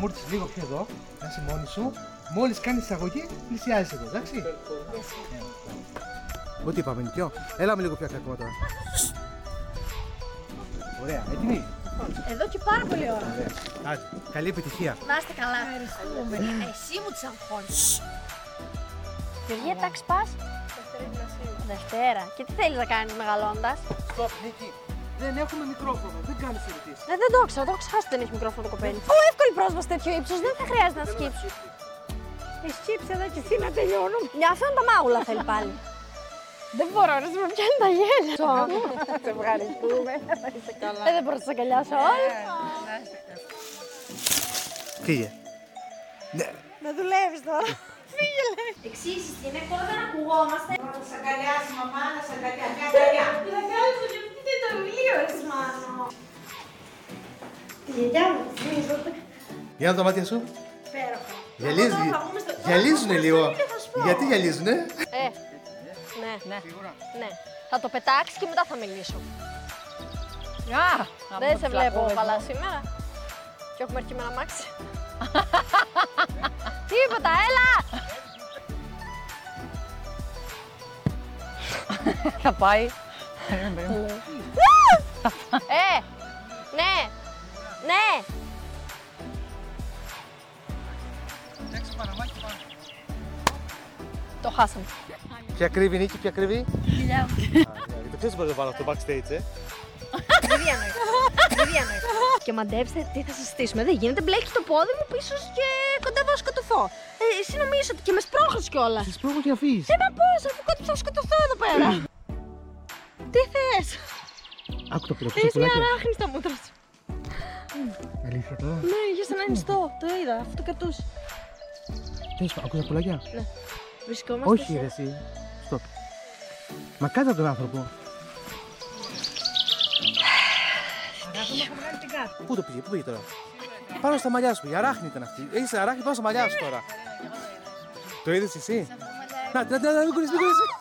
μου έρθεις λίγο πιο εδώ, να είσαι μόνη σου. Μόλις κάνεις εισαγωγή, πλησιάζεις εδώ, εντάξει. Ό,τι είπαμε, νοικιό. Έλα με λίγο πιο ακόμα τώρα. Ωραία, έτοιμοι. Εδώ και πάρα πολύ ώρα. Άντε, καλή επιτυχία. Να είστε καλά. Ευχαριστούμε. Εσύ μου τις αγχώνεις. Γεωργία, τάξη πας? Δευτέρα. Και τι θέλεις να κάνεις μεγαλώντας? Στοπ, Νίκη. Δεν έχουμε μικρόφωνο, δεν κάνεις ερωτήσεις. Δεν το ξέρω, το έχω ξεχάσει ότι δεν έχει μικρόφωνο το κοπέλι. Ω, εύκολη πρόσβαση τέτοιο ύψος, δεν θα χρειάζεται να σκύψεις. Σκύψε εδώ και εσύ να τελειώνω. Μια αυτό είναι τα μάγουλα θέλει πάλι. Δεν μπορώ, ρε, με πιάνει τα γέλια. Σε ευχαριστούμε. Δεν μπορώ να σε αγκαλιάσω όλοι. Φύγε. Να δουλεύεις τώρα. Φύγε, λέει. Εξήγησης τι είναι, τώρα δεν ακουγόμαστε. Να σε αγκαλιάσει, μαμά, να σε αγκαλιάσει. Μια αγκαλιά. Την αγκάλισα και αυτή το βιβλίο, ρε Μάνο. Τη γιαγιά μου, τη θυμίζονται. Για να το μάτια σου. Υπέροχα. Γυαλίζουνε λίγο. Γιατί γυαλίζουνε? Ναι. Θα το πετάξεις και μετά θα μιλήσω. Δεν σε βλέπω καλά σήμερα. Και έχουμε έρθει με ένα μάξι. Τίποτα, έλα! Θα πάει. Ναι! Ναι! Το χάσαμε. Ποια κρύβει, Νίκη, ποια κρύβει? Κοιλιά μου. Το ξέρεις πώς το βάλω αυτό backstage, Μη διανοείς. Και μαντέψτε τι θα σας στήσουμε. Δεν γίνεται, μπλέκει το πόδι μου πίσω και κοντεύω να σκοτωθώ. Εσύ νομίζεις ότι και με σπρώχνεις κιόλας. Τις πρόβω και αφήσεις. Μα πώς, αφού θα σκοτωθώ εδώ πέρα. Τι θες? Άκου το πουλάκι. Θες μια αράχνη στα μούτρα σου. Αλήθεια τώρα. Ναι, για να νηστώ. Το είδα, αυτό το κρατούσε. Τέλος πάντων, ακούς τα πουλάκια. Ναι. Βρισκόμαστε Όχι, ρε, εσύ. Στοπ. Μα κάτω από τον άνθρωπο. Πού το πήγε, πού πήγε τώρα? Πάνω στα μαλλιά σου, η αράχνη ήταν αυτή. Έχεις αράχνη πάνω στα μαλλιά σου τώρα. Το είδες εσύ? Να, μην κουρείς, μην κουρείς.